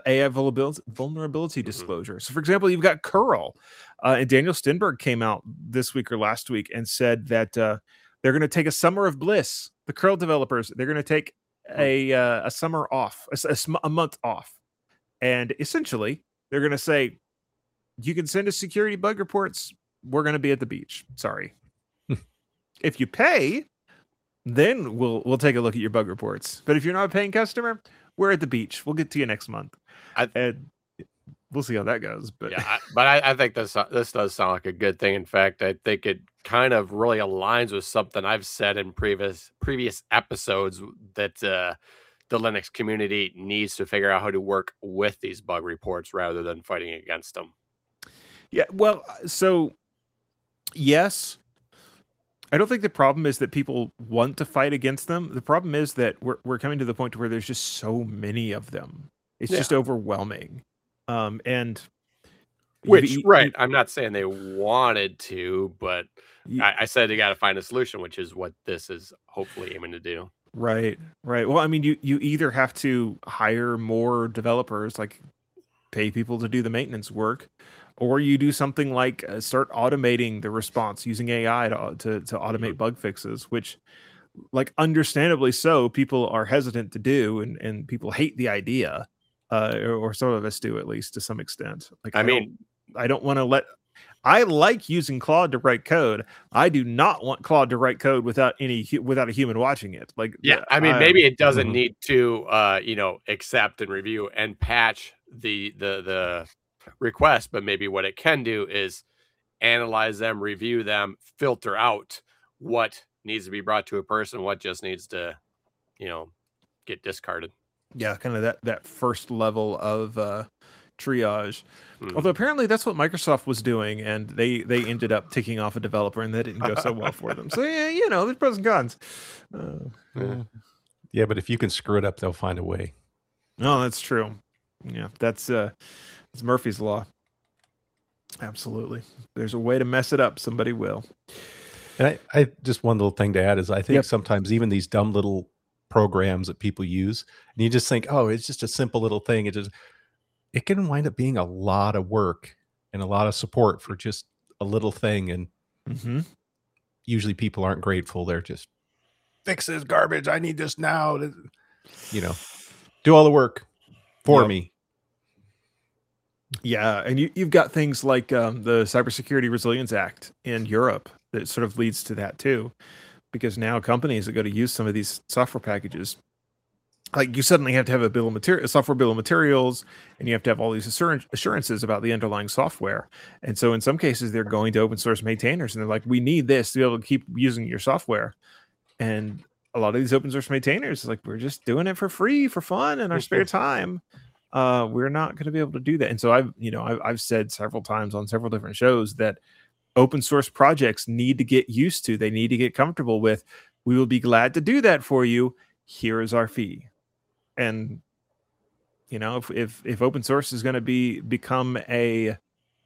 AI vulnerability disclosure. So, for example, you've got Curl, and Daniel Stenberg came out this week or last week and said that they're going to take a summer of bliss. The Curl developers, they're going to take a summer off, a month off, and essentially they're going to say, you can send us security bug reports. We're going to be at the beach. Sorry. If you pay, then we'll take a look at your bug reports. But if you're not a paying customer, we're at the beach. We'll get to you next month. And we'll see how that goes. But yeah, I think this does sound like a good thing. In fact, I think it kind of really aligns with something I've said in previous episodes, that the Linux community needs to figure out how to work with these bug reports rather than fighting against them. Yeah, well, so yes, I don't think the problem is that people want to fight against them. The problem is that we're coming to the point where there's just so many of them. It's just overwhelming. And right, I'm not saying they wanted to, but I said you got to find a solution, which is what this is hopefully aiming to do. Right. Well, I mean, you either have to hire more developers, like pay people to do the maintenance work, or you do something like start automating the response using AI to automate bug fixes, which, like, understandably so, people are hesitant to do, and people hate the idea, or some of us do, at least to some extent. Like, I don't want to let. I like using Claude to write code. I do not want Claude to write code without a human watching it. Like, I mean, maybe it doesn't need to, accept and review and patch the request, but maybe what it can do is analyze them, review them, filter out what needs to be brought to a person, what just needs to, get discarded. Yeah, kind of that first level of triage. Although apparently that's what Microsoft was doing, and they ended up ticking off a developer, and that didn't go so well for them. So yeah, there's pros and cons. Yeah, but if you can screw it up, they'll find a way. No, that's true. Yeah, that's Murphy's Law. Absolutely. There's a way to mess it up. Somebody will. And I just one little thing to add is I think sometimes even these dumb little programs that people use, and you just think, oh, it's just a simple little thing. It can wind up being a lot of work and a lot of support for just a little thing. And usually people aren't grateful. They're just, fix this garbage. I need this now. Do all the work for me. Yeah, and you've got things like the Cybersecurity Resilience Act in Europe that sort of leads to that too, because now companies that go to use some of these software packages, like, you suddenly have to have a software bill of materials, and you have to have all these assurances about the underlying software. And so in some cases, they're going to open source maintainers, and they're like, we need this to be able to keep using your software. And a lot of these open source maintainers, like, we're just doing it for free, for fun, in our spare time. We're not going to be able to do that. And so I've said several times on several different shows that open source projects need to get used to, they need to get comfortable with, we will be glad to do that for you. Here is our fee. And if open source is going to become a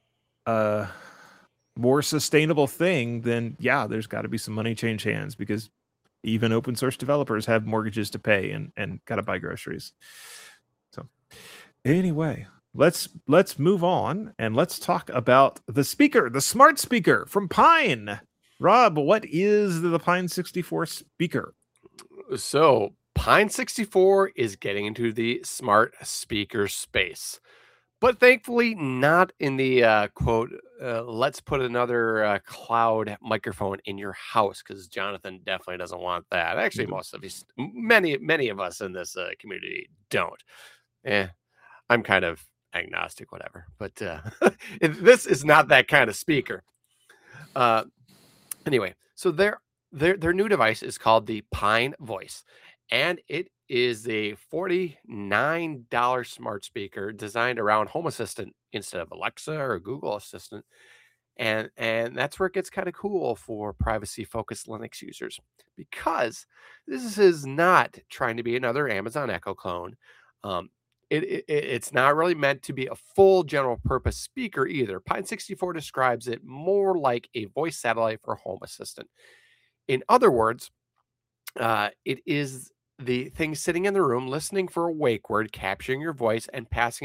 more sustainable thing, then there's got to be some money change hands, because even open source developers have mortgages to pay and got to buy groceries. So anyway, let's move on, and let's talk about the smart speaker from Pine. Rob, what is the Pine 64 speaker? So Pine 64 is getting into the smart speaker space, but thankfully not in the quote, let's put another cloud microphone in your house, because Jonathan definitely doesn't want that. Actually, many of us in this community don't. I'm kind of agnostic, whatever, but this is not that kind of speaker. Anyway, so their new device is called the Pine Voice, and it is a $49 smart speaker designed around Home Assistant instead of Alexa or Google Assistant. And that's where it gets kind of cool for privacy-focused Linux users, because this is not trying to be another Amazon Echo clone. It's not really meant to be a full general purpose speaker either. Pine 64 describes it more like a voice satellite for Home Assistant. In other words, it is the thing sitting in the room, listening for a wake word, capturing your voice, and passing